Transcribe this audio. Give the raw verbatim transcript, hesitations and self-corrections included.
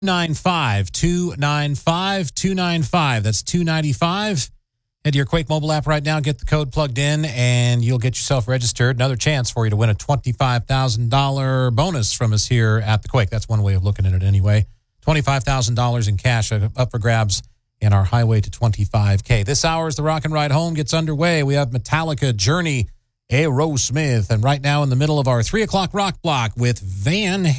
nine five, two nine five, two nine five. That's two ninety-five. Head to your Quake mobile app right now, get the code plugged in, and you'll get yourself registered. Another chance for you to win a twenty-five thousand dollars bonus from us here at the Quake. That's one way of looking at it anyway. twenty-five thousand dollars in cash up for grabs in our highway to twenty-five K. This hour, as the Rock and Ride Home gets underway, we have Metallica, Journey, Aerosmith, and right now in the middle of our three o'clock rock block with Van